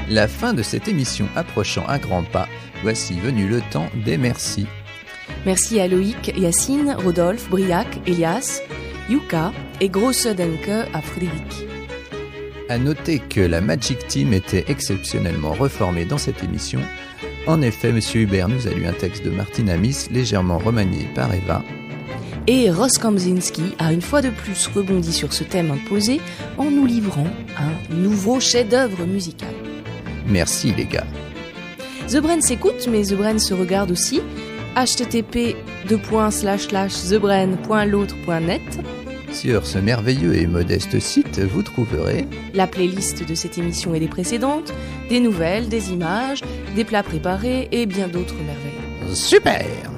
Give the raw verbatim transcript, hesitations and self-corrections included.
La fin de cette émission approchant à grands pas, voici venu le temps des merci. Merci à Loïc, Yacine, Rodolphe, Briac, Elias, Yuka et grosse denke à Frédéric. À noter que la Magic Team était exceptionnellement reformée dans cette émission. En effet, M. Hubert nous a lu un texte de Martin Amis, légèrement remanié par Eva. Et Ross Kamzinski a une fois de plus rebondi sur ce thème imposé en nous livrant un nouveau chef-d'œuvre musical. Merci les gars. The Brain s'écoute, mais The Brain se regarde aussi. h t t p deux points slash slash the brain point l'autre point net. Sur ce merveilleux et modeste site, vous trouverez la playlist de cette émission et des précédentes, des nouvelles, des images, des plats préparés et bien d'autres merveilles. Super!